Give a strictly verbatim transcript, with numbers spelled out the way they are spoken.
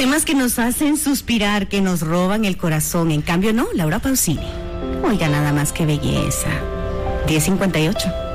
Temas que nos hacen suspirar, que nos roban el corazón. En cambio, no, Laura Pausini. Oiga, nada más que belleza. diez cincuenta y ocho.